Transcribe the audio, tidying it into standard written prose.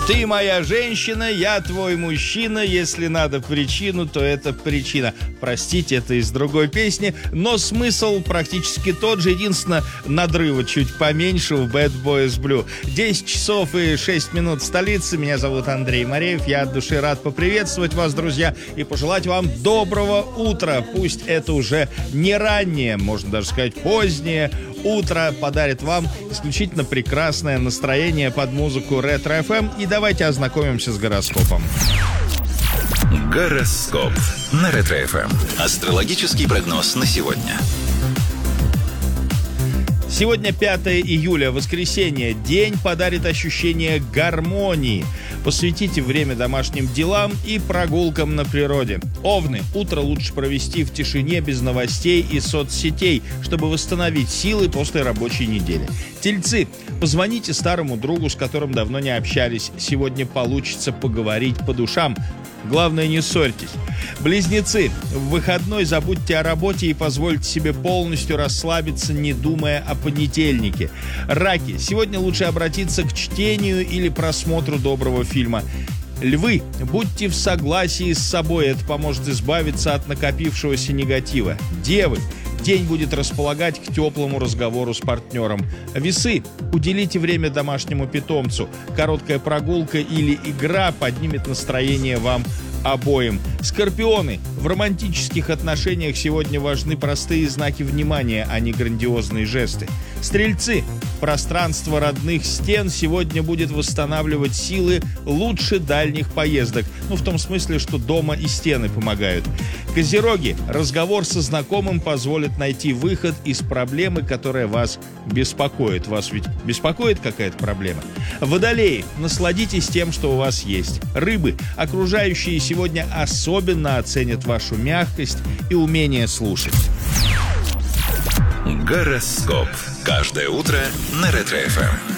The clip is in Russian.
Ты моя женщина, я твой мужчина. Если надо причину, то это причина. Простите, это из другой песни, но смысл практически тот же. Единственное, надрыва чуть поменьше в Bad Boys Blue. 10 часов и 6 минут в столице. Меня зовут Андрей Мареев. Я от души рад поприветствовать вас, друзья, и пожелать вам доброго утра. Пусть это уже не раннее, можно даже сказать позднее утро подарит вам исключительно прекрасное настроение под музыку Ретро FM. И давайте ознакомимся с гороскопом. Гороскоп на Ретро FM. Астрологический прогноз на сегодня. Сегодня 5 июля, воскресенье. День подарит ощущение гармонии. Посвятите время домашним делам и прогулкам на природе. Овны. Утро лучше провести в тишине, без новостей и соцсетей, чтобы восстановить силы после рабочей недели. Тельцы. Позвоните старому другу, с которым давно не общались. Сегодня получится поговорить по душам. Главное, не ссорьтесь. Близнецы. В выходной забудьте о работе и позвольте себе полностью расслабиться, не думая о понедельнике. Раки. Сегодня лучше обратиться к чтению или просмотру доброго фильма. Львы. Будьте в согласии с собой, это поможет избавиться от накопившегося негатива. Девы. День будет располагать к теплому разговору с партнером. Весы. Уделите время домашнему питомцу. Короткая прогулка или игра поднимет настроение вам обоим. Скорпионы. В романтических отношениях сегодня важны простые знаки внимания, а не грандиозные жесты. Стрельцы. Пространство родных стен сегодня будет восстанавливать силы лучше дальних поездок. В том смысле, что дома и стены помогают. Козероги. Разговор со знакомым позволит найти выход из проблемы, которая вас беспокоит. Вас ведь беспокоит какая-то проблема? Водолеи. Насладитесь тем, что у вас есть. Рыбы. Окружающие сегодня особенно оценят вашу мягкость и умение слушать. Гороскоп. Каждое утро на Ретро FM.